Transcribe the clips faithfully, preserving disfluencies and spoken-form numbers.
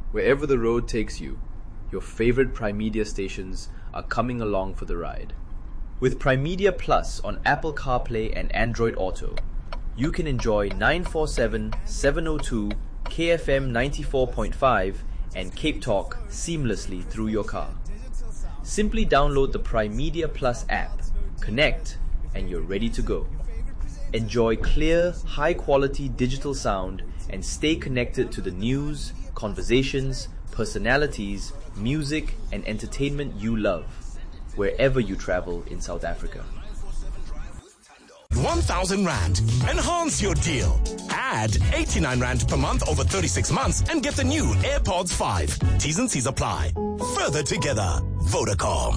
Wherever the road takes you, your favorite Prime Media stations are coming along for the ride. With Prime Media Plus on Apple CarPlay and Android Auto, you can enjoy nine forty-seven, seven oh two, K F M ninety-four point five and Cape Talk seamlessly through your car. Simply download the Prime Media Plus app, connect, and you're ready to go. Enjoy clear, high-quality digital sound and stay connected to the news, conversations, personalities, music, and entertainment you love, wherever you travel in South Africa. one thousand rand. Enhance your deal. Add eighty-nine rand per month over thirty-six months and get the new AirPods five. T's and C's apply. Further together. Vodacom.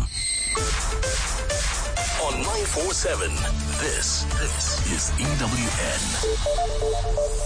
On nine forty-seven, this, this is E W N.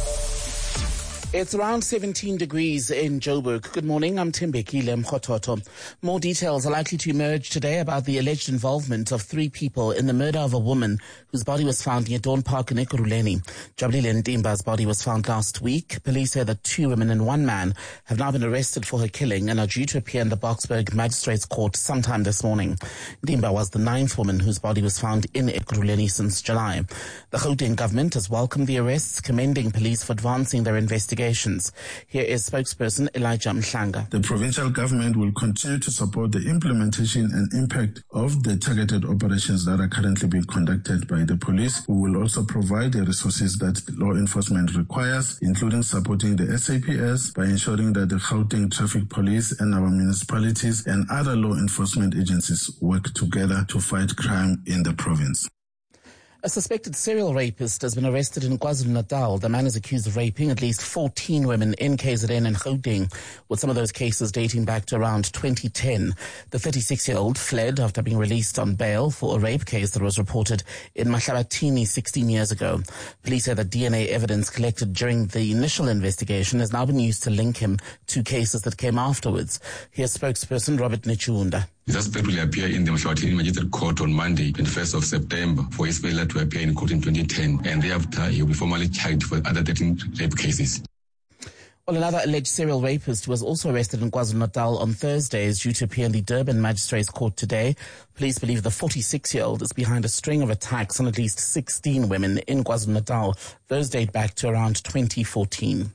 It's around seventeen degrees in Joburg. Good morning, I'm Timbekile Mkhototo. More details are likely to emerge today about the alleged involvement of three people in the murder of a woman whose body was found near Dawn Park in Ekurhuleni. Jabulile Ntimba's body was found last week. Police say that two women and one man have now been arrested for her killing and are due to appear in the Boksburg Magistrates Court sometime this morning. Ntimba was the ninth woman whose body was found in Ekurhuleni since July. The Gauteng government has welcomed the arrests, commending police for advancing their investigation. Here is spokesperson Elijah Mhlanga. The provincial government will continue to support the implementation and impact of the targeted operations that are currently being conducted by the police. We will also provide the resources that law enforcement requires, including supporting the S A P S by ensuring that the Gauteng Traffic Police and our municipalities and other law enforcement agencies work together to fight crime in the province. A suspected serial rapist has been arrested in KwaZulu-Natal. The man is accused of raping at least fourteen women in K Z N and Gauteng, with some of those cases dating back to around twenty ten. The thirty-six-year-old fled after being released on bail for a rape case that was reported in Mahlabatini sixteen years ago. Police say that D N A evidence collected during the initial investigation has now been used to link him to cases that came afterwards. Here's spokesperson Robert Nechunda. The suspect will appear in the Mahlabatini Magistrate Court on Monday, twenty-first of September, for his failure to appear in court in twenty ten, and thereafter he will be formally charged for other thirteen rape cases. Well, another alleged serial rapist was also arrested in KwaZulu-Natal on Thursday is due to appear in the Durban Magistrates Court today. Police believe the forty-six-year-old is behind a string of attacks on at least sixteen women in KwaZulu-Natal. Those date back to around twenty fourteen.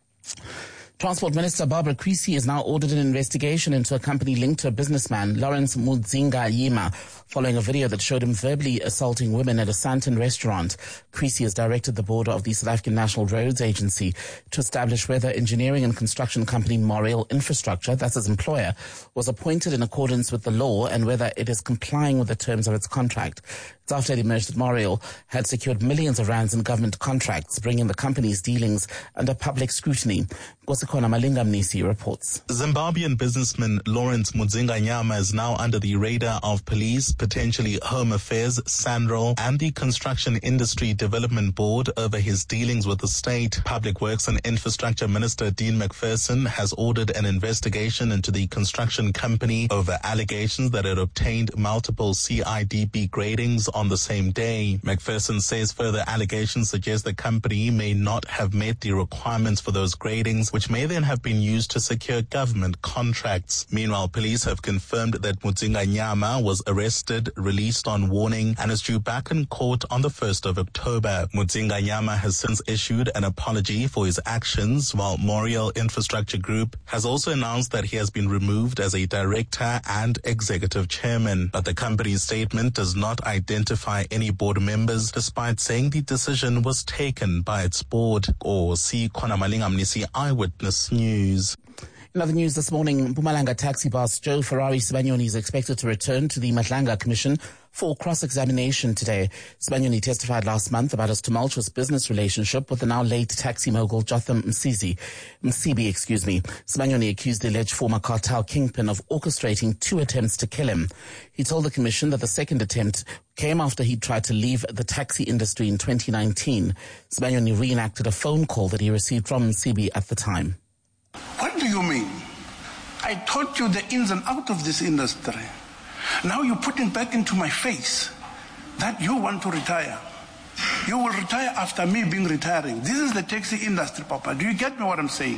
Transport Minister Barbara Creecy has now ordered an investigation into a company linked to a businessman, Lawrence Mudzinga Yima, following a video that showed him verbally assaulting women at a Santon restaurant. Creecy has directed the board of the South African National Roads Agency to establish whether engineering and construction company Moriel Infrastructure, that's his employer, was appointed in accordance with the law and whether it is complying with the terms of its contract. It's after it emerged that Moriel had secured millions of rands in government contracts, bringing the company's dealings under public scrutiny. Kosikona Malingamnisi reports. Zimbabwean businessman Lawrence Mudzinga Nyama is now under the radar of police, potentially Home Affairs, SANRAL, and the Construction Industry Development Board over his dealings with the state. Public Works and Infrastructure Minister Dean McPherson has ordered an investigation into the construction company over allegations that it obtained multiple C I D B gradings on the same day. McPherson says further allegations suggest the company may not have met the requirements for those gradings, which may then have been used to secure government contracts. Meanwhile, police have confirmed that Mudzinga Nyama was arrested, released on warning, and is due back in court on the first of October. Mudzinga Nyama has since issued an apology for his actions, while Moriel Infrastructure Group has also announced that he has been removed as a director and executive chairman. But the company's statement does not identify any board members, despite saying the decision was taken by its board. Or see Kona Malingamnisi, Eyewitness News. In other news this morning, Mpumalanga taxi boss Joe Ferrari Sibanyoni is expected to return to the Madlanga Commission for cross-examination today. Sibanyoni testified last month about his tumultuous business relationship with the now late taxi mogul Jotham Msizi. Msibi, excuse me. Sibanyoni accused the alleged former cartel kingpin of orchestrating two attempts to kill him. He told the commission that the second attempt came after he tried to leave the taxi industry in twenty nineteen. Sibanyoni reenacted a phone call that he received from Msibi at the time. What do you mean? I taught you the ins and outs of this industry. Now you're putting back into my face that you want to retire. You will retire after me being retiring. This is the taxi industry, Papa. Do you get me what I'm saying?